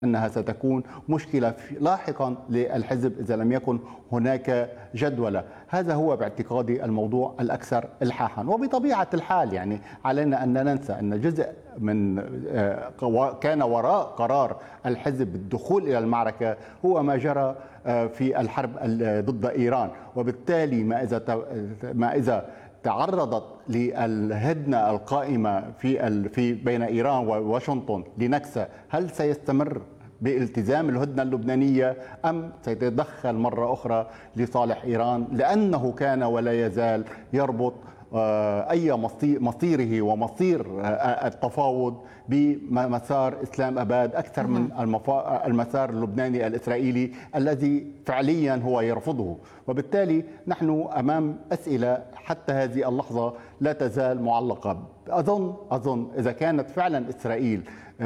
أنها ستكون مشكلة لاحقا للحزب إذا لم يكن هناك جدولة. هذا هو باعتقادي الموضوع الأكثر إلحاحا. وبطبيعة الحال يعني علينا أن لا ننسى أن جزء من كان وراء قرار الحزب بالدخول إلى المعركة هو ما جرى في الحرب ضد إيران. وبالتالي ما إذا تعرضت للهدنة القائمة في بين إيران وواشنطن لنكسة، هل سيستمر بالتزام الهدنة اللبنانية أم سيتدخل مرة أخرى لصالح إيران، لأنه كان ولا يزال يربط أي مصيره ومصير التفاوض بمسار إسلام أباد أكثر من المسار اللبناني الإسرائيلي الذي فعليا هو يرفضه. وبالتالي نحن أمام أسئلة حتى هذه اللحظة لا تزال معلقة. أظن إذا كانت فعلا إسرائيل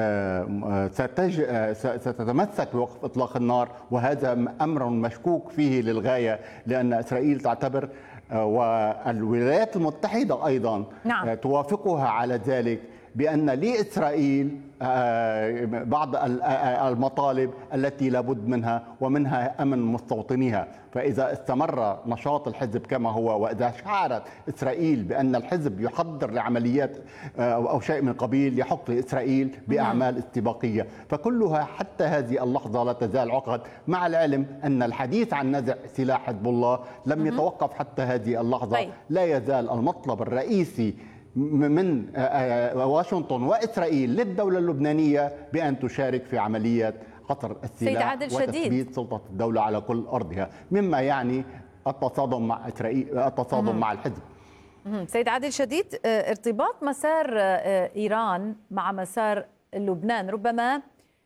ستتمسك بوقف إطلاق النار، وهذا أمر مشكوك فيه للغاية، لأن إسرائيل تعتبر والولايات المتحدة أيضا توافقها على ذلك بأن لإسرائيل بعض المطالب التي لابد منها، ومنها أمن مستوطنيها. فإذا استمر نشاط الحزب كما هو، وإذا شعرت إسرائيل بأن الحزب يحضر لعمليات أو شيء من قبيل يحق لإسرائيل بأعمال استباقية، فكلها حتى هذه اللحظة لا تزال عقد، مع العلم أن الحديث عن نزع سلاح حزب الله لم يتوقف حتى هذه اللحظة. لا يزال المطلب الرئيسي من واشنطن وإسرائيل للدولة اللبنانية بأن تشارك في عملية قطر السلاح وتثبيت سلطة الدولة على كل أرضها، مما يعني التصادم مع إسرائيل، التصادم مع الحزب. سيد عادل شديد، ارتباط مسار إيران مع مسار لبنان ربما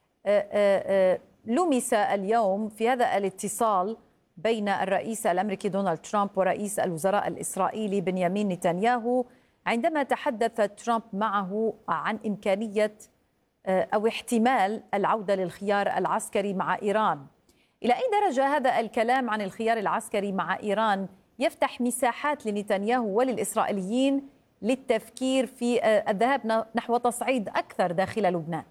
لمس اليوم في هذا الاتصال بين الرئيس الأمريكي دونالد ترامب ورئيس الوزراء الإسرائيلي بنيامين نتنياهو، عندما تحدث ترامب معه عن إمكانية أو احتمال العودة للخيار العسكري مع إيران. إلى أي درجة هذا الكلام عن الخيار العسكري مع إيران يفتح مساحات لنتنياهو وللإسرائيليين للتفكير في الذهاب نحو تصعيد أكثر داخل لبنان؟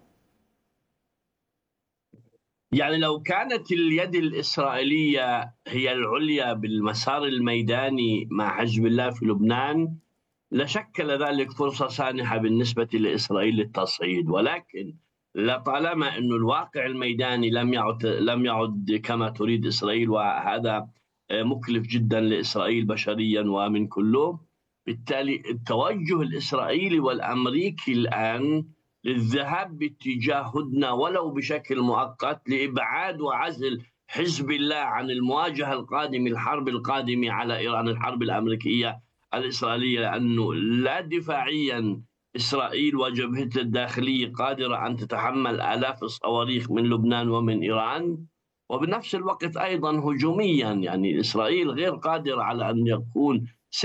يعني لو كانت اليد الإسرائيلية هي العليا بالمسار الميداني مع حزب الله في لبنان لشكل ذلك فرصة سانحة بالنسبة لإسرائيل للتصعيد، ولكن لطالما أن الواقع الميداني لم يعد كما تريد إسرائيل، وهذا مكلف جدا لإسرائيل بشريا ومن كله، بالتالي التوجه الإسرائيلي والأمريكي الآن للذهاب باتجاه هدنة ولو بشكل مؤقت لإبعاد وعزل حزب الله عن المواجهة القادمة، الحرب القادمة على إيران، الحرب الأمريكية الإسرائيلية، لأنه لا دفاعيا إسرائيل وجبهتها الداخلية قادرة أن تتحمل آلاف الصواريخ من لبنان ومن إيران، وبنفس الوقت أيضا هجوميا يعني إسرائيل غير قادرة على أن يكون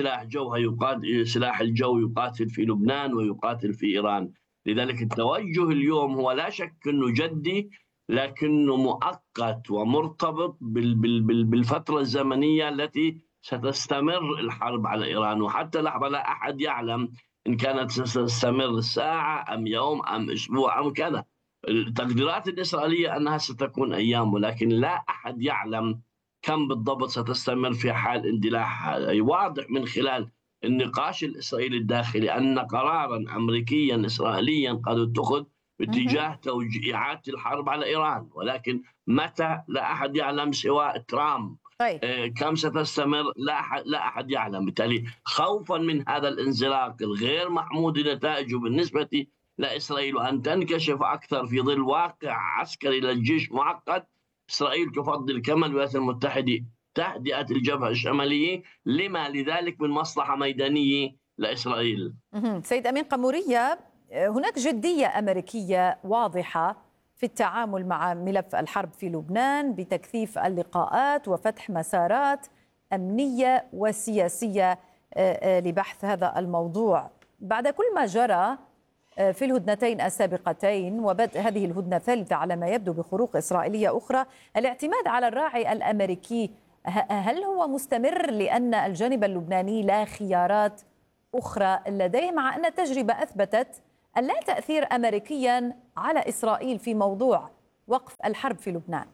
سلاح الجو يقاتل في لبنان ويقاتل في إيران. لذلك التوجه اليوم هو لا شك أنه جدي، لكنه مؤقت ومرتبط بالفترة الزمنية التي ستستمر الحرب على إيران. وحتى لحظة لا أحد يعلم إن كانت ستستمر ساعة أم يوم أم أسبوع أم كذا. التقديرات الإسرائيلية أنها ستكون أيام، ولكن لا أحد يعلم كم بالضبط ستستمر في حال اندلاع. واضح من خلال النقاش الإسرائيلي الداخلي أن قرارا أمريكيا إسرائيليا قد اتخذ باتجاه إعادة الحرب على إيران، ولكن متى لا أحد يعلم سوى ترامب. كم ستستمر لا أحد يعلم. بالتالي خوفا من هذا الانزلاق الغير محمود نتائجه بالنسبة لإسرائيل وأن تنكشف أكثر في ظل واقع عسكري للجيش معقد، إسرائيل تفضل كما الولايات المتحدة تهدئة الجبهة الشمالية لما لذلك من مصلحة ميدانية لإسرائيل. سيد أمين قمورية، هناك جدية أمريكية واضحة في التعامل مع ملف الحرب في لبنان بتكثيف اللقاءات وفتح مسارات أمنية وسياسية لبحث هذا الموضوع بعد كل ما جرى في الهدنتين السابقتين وبدء هذه الهدنة الثالثة على ما يبدو بخروق إسرائيلية أخرى. الاعتماد على الراعي الأمريكي هل هو مستمر لأن الجانب اللبناني لا خيارات أخرى لديه، مع أن التجربة أثبتت أن لا تأثير أمريكيا على إسرائيل في موضوع وقف الحرب في لبنان؟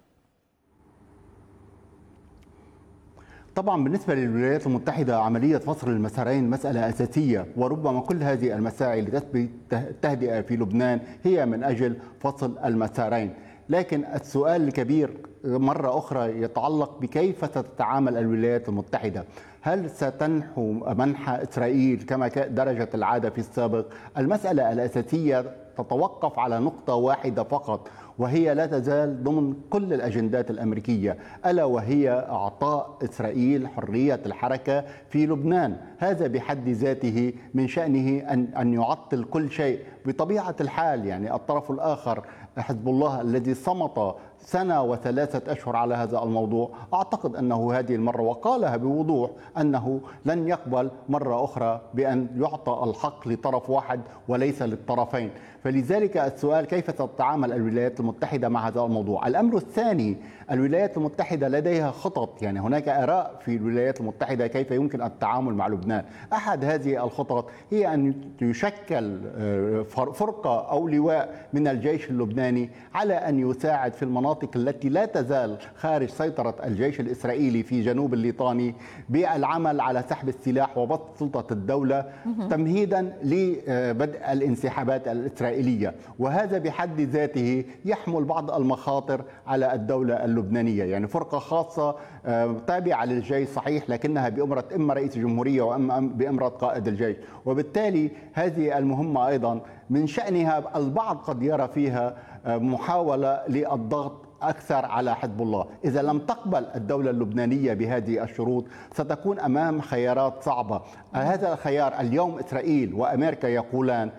طبعا بالنسبة للولايات المتحدة عملية فصل المسارين مسألة أساسية، وربما كل هذه المساعي لتثبيت التهدئة في لبنان هي من أجل فصل المسارين. لكن السؤال الكبير مرة أخرى يتعلق بكيف ستتعامل الولايات المتحدة. هل ستنحو منحى إسرائيل كما درجت العادة في السابق؟ المسألة الأساسية تتوقف على نقطة واحدة فقط، وهي لا تزال ضمن كل الأجندات الأمريكية، ألا وهي إعطاء إسرائيل حرية الحركة في لبنان. هذا بحد ذاته من شأنه أن يعطل كل شيء. بطبيعة الحال يعني الطرف الآخر حزب الله الذي صمت سنة و3 أشهر على هذا الموضوع، أعتقد أنه هذه المرة وقالها بوضوح أنه لن يقبل مرة أخرى بأن يعطى الحق لطرف واحد وليس للطرفين. فلذلك السؤال كيف تتعامل الولايات المتحدة مع هذا الموضوع؟ الأمر الثاني، الولايات المتحدة لديها خطط، يعني هناك آراء في الولايات المتحدة كيف يمكن التعامل مع لبنان. أحد هذه الخطط هي أن يشكل فرقة أو لواء من الجيش اللبناني على أن يساعد في المناطق التي لا تزال خارج سيطرة الجيش الإسرائيلي في جنوب الليطاني بالعمل على سحب السلاح وبسط سلطة الدولة تمهيدا لبدء الانسحابات الإسرائيلية. وهذا بحد ذاته يحمل بعض المخاطر على الدولة اللبنانية، يعني فرقة خاصة تابعة للجيش صحيح، لكنها بأمرة إما رئيس الجمهورية وإما بأمرة قائد الجيش، وبالتالي هذه المهمة أيضا من شأنها البعض قد يرى فيها محاولة للضغط أكثر على حزب الله. إذا لم تقبل الدولة اللبنانية بهذه الشروط ستكون أمام خيارات صعبة. هذا الخيار اليوم إسرائيل وأمريكا يقولان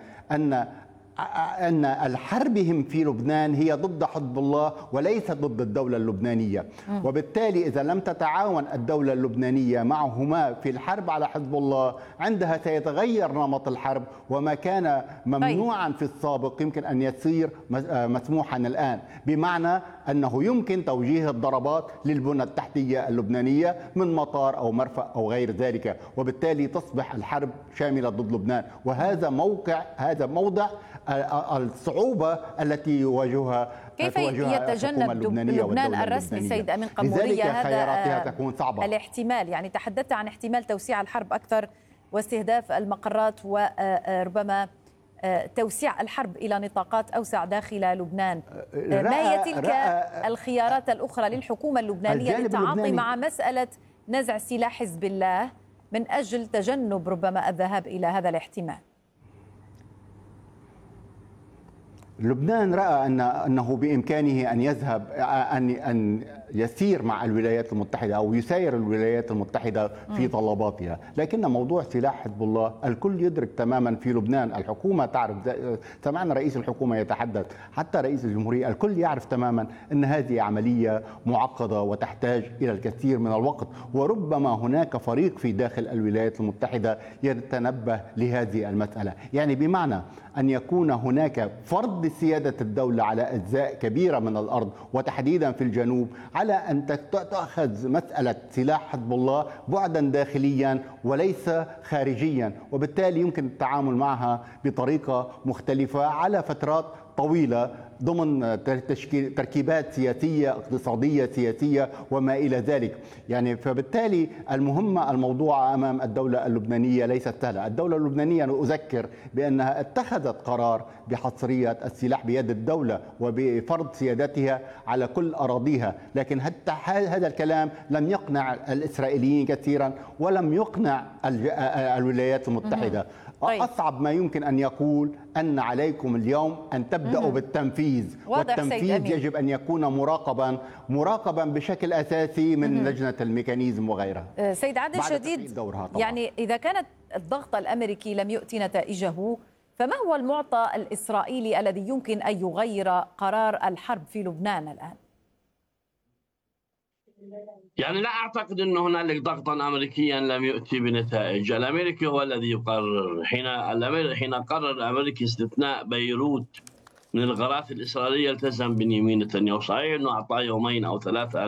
أن حربهم في لبنان هي ضد حزب الله وليس ضد الدولة اللبنانية، وبالتالي إذا لم تتعاون الدولة اللبنانية معهما في الحرب على حزب الله عندها سيتغير نمط الحرب، وما كان ممنوعا في السابق يمكن أن يصير مسموحا الآن، بمعنى أنه يمكن توجيه الضربات للبنى التحتية اللبنانية من مطار أو مرفأ أو غير ذلك، وبالتالي تصبح الحرب شاملة ضد لبنان. وهذا موضع الصعوبة التي يواجهها كيف يتجنب لبنان الرسمي سيد أمين قمورية هذا تكون صعبة. الاحتمال؟ يعني تحدثت عن احتمال توسيع الحرب أكثر واستهداف المقرات وربما توسيع الحرب إلى نطاقات أوسع داخل لبنان. ما هي تلك الخيارات الأخرى للحكومة اللبنانية للتعاطي مع مسألة نزع سلاح حزب الله من أجل تجنب ربما الذهاب إلى هذا الاحتمال؟ لبنان رأى أنه بإمكانه أن يذهب أن يسير مع الولايات المتحدة أو يساير الولايات المتحدة في طلباتها، لكن موضوع سلاح حزب الله الكل يدرك تماما في لبنان. الحكومة تعرف، سمعنا رئيس الحكومة يتحدث، حتى رئيس الجمهورية، الكل يعرف تماما أن هذه عملية معقدة وتحتاج إلى الكثير من الوقت، وربما هناك فريق في داخل الولايات المتحدة يتنبه لهذه المسألة، يعني بمعنى أن يكون هناك فرض سيادة الدولة على أجزاء كبيرة من الأرض وتحديدا في الجنوب، على أن تأخذ مسألة سلاح حزب الله بعدا داخليا وليس خارجيا، وبالتالي يمكن التعامل معها بطريقة مختلفة على فترات طويلة ضمن تركيبات سياسية اقتصادية سياسية وما إلى ذلك. يعني فبالتالي المهمة الموضوعة أمام الدولة اللبنانية ليست سهلة. الدولة اللبنانية أنا أذكر بأنها اتخذت قرار بحصرية السلاح بيد الدولة وبفرض سيادتها على كل أراضيها، لكن حتى هذا الكلام لم يقنع الإسرائيليين كثيرا ولم يقنع الولايات المتحدة. أصعب ما يمكن أن يقول أن عليكم اليوم أن تبدأوا بالتنفيذ، والتنفيذ يجب أن يكون مراقبا بشكل أساسي من لجنة الميكانيزم وغيرها. سيد عادل شديد، يعني إذا كانت الضغط الأمريكي لم يؤتي نتائجه، فما هو المعطى الإسرائيلي الذي يمكن أن يغير قرار الحرب في لبنان الآن؟ يعني لا أعتقد أن هنالك ضغطا أمريكيا لم يؤتي بنتائج. الأمريكي هو الذي يقرر. حين قرر الأمريكي استثناء بيروت من الغارات الإسرائيلية التزم بنيامين نتنياهو. صحيح أنه أعطاه 2 أو 3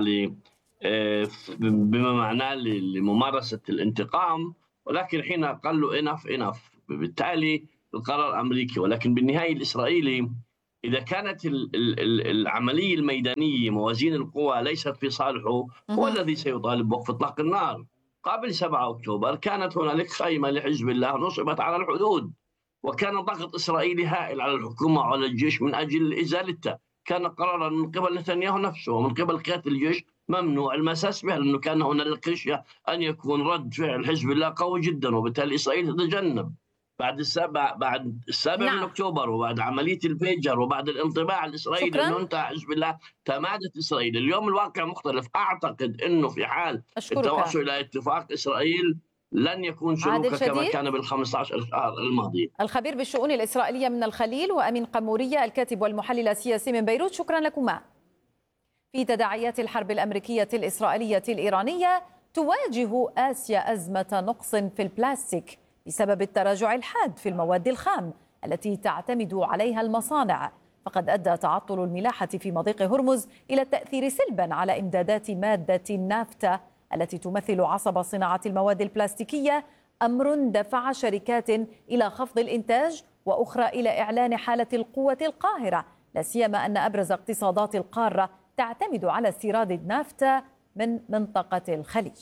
بما معناه لممارسة الانتقام، ولكن حين قال له enough بالتالي القرار أمريكي. ولكن بالنهاية الإسرائيلي إذا كانت العملية الميدانية موازين القوى ليست في صالحه، هو الذي سيطالب بوقف إطلاق النار. قبل 7 أكتوبر كانت هنالك خيمة لحزب الله نصبت على الحدود، وكان ضغط إسرائيلي هائل على الحكومة وعلى الجيش من أجل إزالتها. كان قرارا من قبل نتنياهو نفسه ومن قبل قيادة الجيش ممنوع المساس به، لأنه كان هنالك خشية أن يكون رد فعل حزب الله قوي جدا، وبالتالي إسرائيل تتجنب. بعد السابع من أكتوبر، وبعد عملية الفيجر، وبعد الانطباع الإسرائيلي أنه انتهى حزب الله، تمادت إسرائيل. اليوم الواقع مختلف. أعتقد أنه في حال التوصل إلى اتفاق إسرائيل لن يكون سلوكه كما كان بال15 شهر الماضية. الخبير بالشؤون الإسرائيلية من الخليل، وأمين قمورية الكاتب والمحلل السياسي من بيروت، شكرا لكما. في تداعيات الحرب الأمريكية الإسرائيلية الإيرانية، تواجه آسيا أزمة نقص في البلاستيك بسبب التراجع الحاد في المواد الخام التي تعتمد عليها المصانع، فقد أدى تعطل الملاحة في مضيق هرمز إلى التأثير سلبا على إمدادات مادة النافتا التي تمثل عصب صناعة المواد البلاستيكية، أمر دفع شركات إلى خفض الإنتاج وأخرى إلى إعلان حالة القوة القاهرة، لا سيما أن أبرز اقتصادات القارة تعتمد على استيراد النافتا من منطقة الخليج.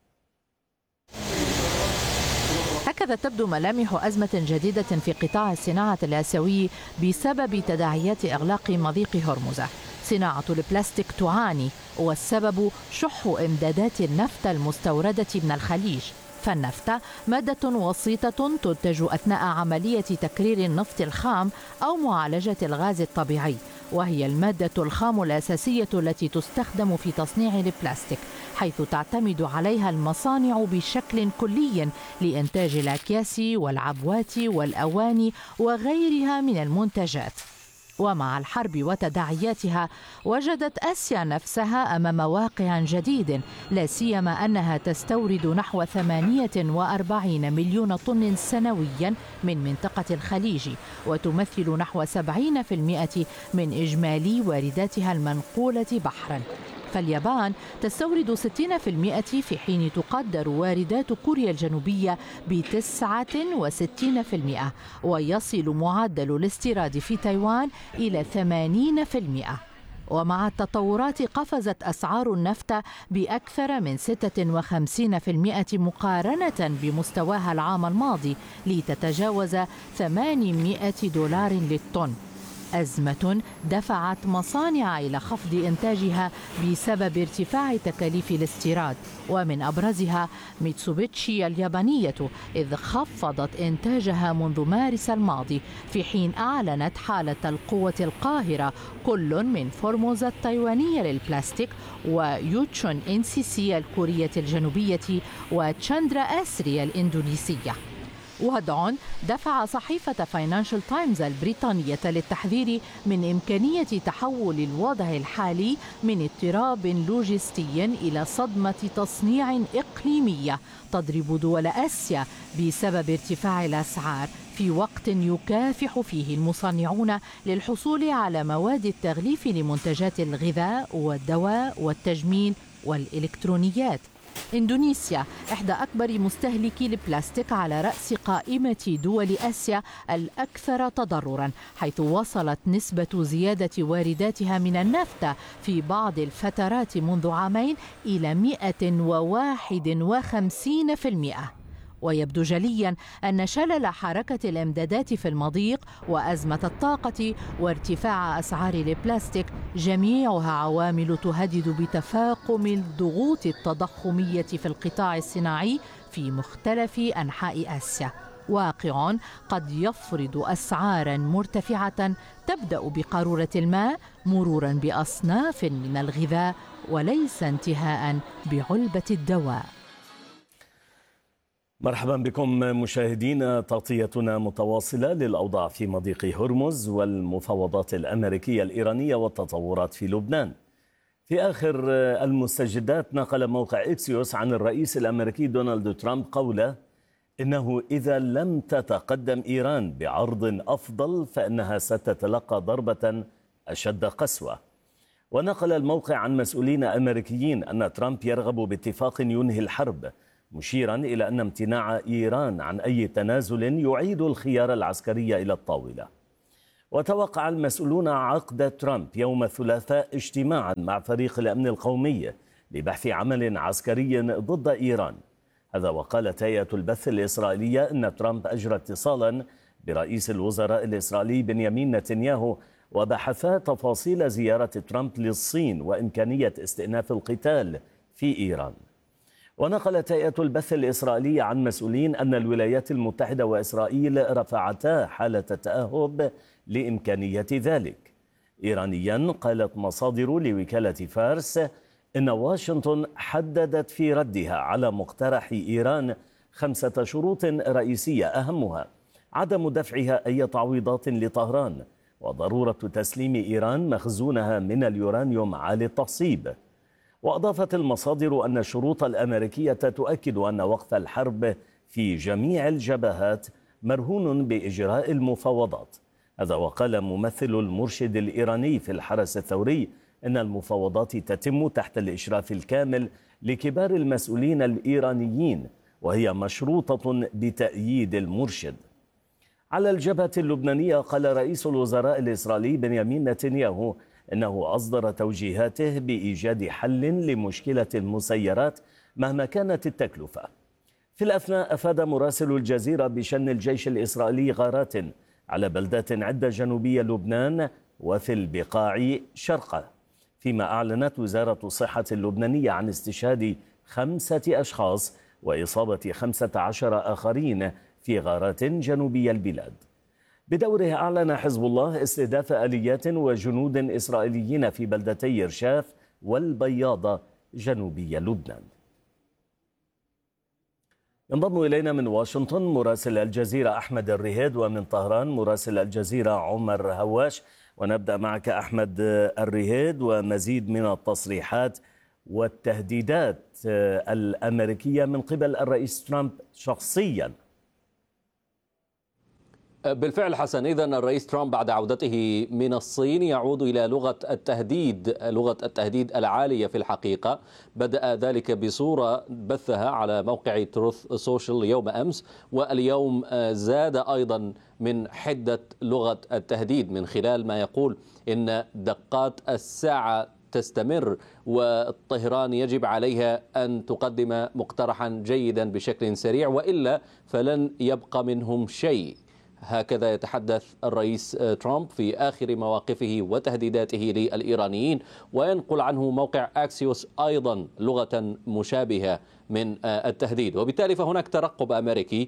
هكذا تبدو ملامح أزمة جديدة في قطاع الصناعة الآسيوي بسبب تداعيات إغلاق مضيق هرمز. صناعة البلاستيك تعاني، والسبب شح إمدادات النفط المستوردة من الخليج. فالنفط مادة وسيطة تنتج أثناء عملية تكرير النفط الخام أو معالجة الغاز الطبيعي، وهي المادة الخام الأساسية التي تستخدم في تصنيع البلاستيك، حيث تعتمد عليها المصانع بشكل كلي لإنتاج الأكياس والعبوات والأواني وغيرها من المنتجات. ومع الحرب وتداعياتها، وجدت آسيا نفسها أمام واقع جديد، لا سيما أنها تستورد نحو 48 مليون طن سنويا من منطقة الخليج، وتمثل نحو 70% من إجمالي وارداتها المنقولة بحرا. فاليابان تستورد 60%، في حين تقدر واردات كوريا الجنوبية ب69%، ويصل معدل الاستيراد في تايوان إلى 80%. ومع التطورات قفزت أسعار النفط بأكثر من 56% مقارنة بمستواها العام الماضي، لتتجاوز $800 للطن. أزمة دفعت مصانع إلى خفض إنتاجها بسبب ارتفاع تكاليف الاستيراد، ومن أبرزها ميتسوبيتشي اليابانية، إذ خفضت إنتاجها منذ مارس الماضي، في حين أعلنت حالة القوة القاهرة كل من فورموزا التايوانية للبلاستيك، ويوتشون NCC الكورية الجنوبية، وتشاندرا آسري الإندونيسية. وضع دفع صحيفة فاينانشال تايمز البريطانية للتحذير من إمكانية تحول الوضع الحالي من اضطراب لوجستي إلى صدمة تصنيع إقليمية تضرب دول آسيا بسبب ارتفاع الأسعار، في وقت يكافح فيه المصنعون للحصول على مواد التغليف لمنتجات الغذاء والدواء والتجميل والإلكترونيات. إندونيسيا إحدى أكبر مستهلكي البلاستيك على رأس قائمة دول آسيا الأكثر تضرراً، حيث وصلت نسبة زيادة وارداتها من النفط في بعض الفترات منذ عامين إلى 151%. ويبدو جليا أن شلل حركة الإمدادات في المضيق وأزمة الطاقة وارتفاع أسعار البلاستيك جميعها عوامل تهدد بتفاقم الضغوط التضخمية في القطاع الصناعي في مختلف أنحاء آسيا، واقع قد يفرض أسعارا مرتفعة تبدأ بقارورة الماء مرورا بأصناف من الغذاء، وليس انتهاء بعلبة الدواء. مرحبا بكم مشاهدينا، تغطيتنا متواصلة للأوضاع في مضيق هرمز والمفاوضات الأمريكية الإيرانية والتطورات في لبنان. في آخر المستجدات نقل موقع إكسيوس عن الرئيس الأمريكي دونالد ترامب قوله إنه إذا لم تتقدم إيران بعرض أفضل فإنها ستتلقى ضربة أشد قسوة. ونقل الموقع عن مسؤولين أمريكيين أن ترامب يرغب باتفاق ينهي الحرب، مشيرا إلى أن امتناع إيران عن أي تنازل يعيد الخيار العسكري إلى الطاولة. وتوقع المسؤولون عقد ترامب يوم الثلاثاء اجتماعا مع فريق الأمن القومي لبحث عمل عسكري ضد إيران. هذا وقالت هيئة البث الإسرائيلية أن ترامب أجرى اتصالا برئيس الوزراء الإسرائيلي بنيامين نتنياهو وبحثا تفاصيل زيارة ترامب للصين وإمكانية استئناف القتال في إيران. ونقلت هيئة البث الإسرائيلية عن مسؤولين أن الولايات المتحدة وإسرائيل رفعتا حالة تأهب لإمكانية ذلك. إيرانيا قالت مصادر لوكالة فارس إن واشنطن حددت في ردها على مقترح إيران 5 شروط رئيسية أهمها عدم دفعها أي تعويضات لطهران وضرورة تسليم إيران مخزونها من اليورانيوم عالي التصيب. وأضافت المصادر أن الشروط الأمريكية تؤكد أن وقف الحرب في جميع الجبهات مرهون بإجراء المفاوضات. هذا وقال ممثل المرشد الإيراني في الحرس الثوري إن المفاوضات تتم تحت الإشراف الكامل لكبار المسؤولين الإيرانيين وهي مشروطة بتأييد المرشد. على الجبهة اللبنانية قال رئيس الوزراء الإسرائيلي بنيامين نتنياهو إنه أصدر توجيهاته بإيجاد حل لمشكلة المسيرات مهما كانت التكلفة. في الأثناء أفاد مراسل الجزيرة بشن الجيش الإسرائيلي غارات على بلدات عدة جنوبية لبنان وفي البقاع شرقه، فيما أعلنت وزارة الصحة اللبنانية عن استشهاد 5 أشخاص وإصابة 15 آخرين في غارات جنوبي البلاد. بدوره أعلن حزب الله استهداف آليات وجنود إسرائيليين في بلدتي رشاف والبياضة جنوبي لبنان. ينضم إلينا من واشنطن مراسل الجزيرة أحمد الرهيد ومن طهران مراسل الجزيرة عمر هواش. ونبدأ معك أحمد الرهيد ومزيد من التصريحات والتهديدات الأمريكية من قبل الرئيس ترامب شخصياً. بالفعل حسن، إذن الرئيس ترامب بعد عودته من الصين يعود إلى لغة التهديد العالية في الحقيقة. بدأ ذلك بصورة بثها على موقع تروث سوشيال يوم أمس، واليوم زاد أيضا من حدة لغة التهديد من خلال ما يقول إن دقات الساعة تستمر والطهران يجب عليها أن تقدم مقترحا جيدا بشكل سريع وإلا فلن يبقى منهم شيء. هكذا يتحدث الرئيس ترامب في آخر مواقفه وتهديداته للإيرانيين، وينقل عنه موقع أكسيوس أيضا لغة مشابهة من التهديد. وبالتالي فهناك ترقب أمريكي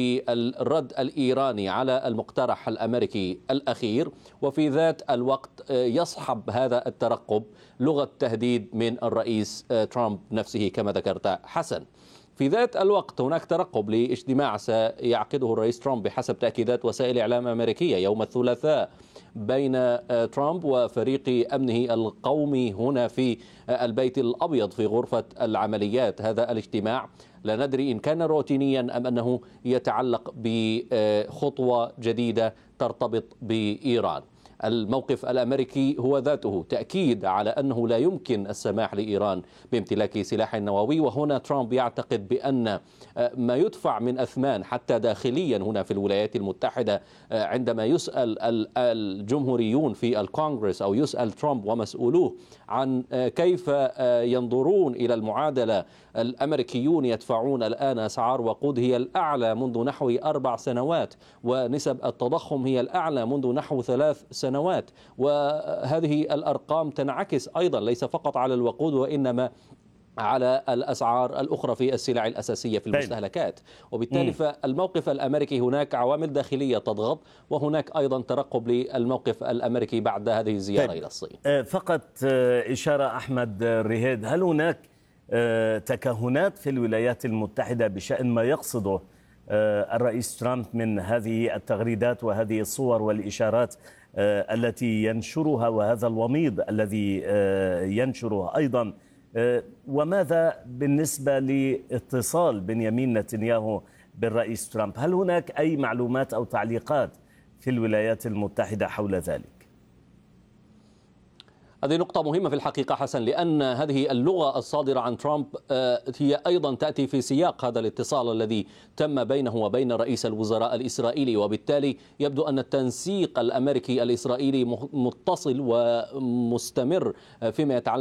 للرد الإيراني على المقترح الأمريكي الأخير، وفي ذات الوقت يصحب هذا الترقب لغة تهديد من الرئيس ترامب نفسه كما ذكرت حسن. في ذات الوقت هناك ترقب لاجتماع سيعقده الرئيس ترامب بحسب تأكيدات وسائل إعلام أمريكية يوم الثلاثاء بين ترامب وفريق أمنه القومي هنا في البيت الأبيض في غرفة العمليات. هذا الاجتماع لا ندري إن كان روتينيا أم أنه يتعلق بخطوة جديدة ترتبط بإيران. الموقف الأمريكي هو ذاته تأكيد على أنه لا يمكن السماح لإيران بامتلاك سلاح نووي، وهنا ترامب يعتقد بأن ما يدفع من أثمان حتى داخليا هنا في الولايات المتحدة عندما يسأل الجمهوريون في الكونغرس أو يسأل ترامب ومسؤولوه عن كيف ينظرون إلى المعادلة، الأمريكيون يدفعون الآن أسعار وقود هي الأعلى منذ نحو 4 سنوات، ونسب التضخم هي الأعلى منذ نحو 3 سنوات، وهذه الأرقام تنعكس أيضا ليس فقط على الوقود وإنما على الأسعار الأخرى في السلع الأساسية في المستهلكات. وبالتالي فالموقف الأمريكي هناك عوامل داخلية تضغط، وهناك أيضا ترقب للموقف الأمريكي بعد هذه الزيارة إلى الصين. فقط إشارة أحمد رهيد، هل هناك تكهنات في الولايات المتحدة بشأن ما يقصده الرئيس ترامب من هذه التغريدات وهذه الصور والإشارات التي ينشرها وهذا الوميض الذي ينشره أيضا؟ وماذا بالنسبة لاتصال بنيامين نتنياهو بالرئيس ترامب؟ هل هناك أي معلومات أو تعليقات في الولايات المتحدة حول ذلك؟ هذه نقطة مهمة في الحقيقة حسن، لأن هذه اللغة الصادرة عن ترامب هي أيضا تأتي في سياق هذا الاتصال الذي تم بينه وبين رئيس الوزراء الإسرائيلي، وبالتالي يبدو أن التنسيق الأمريكي الإسرائيلي متصل ومستمر فيما يتعلق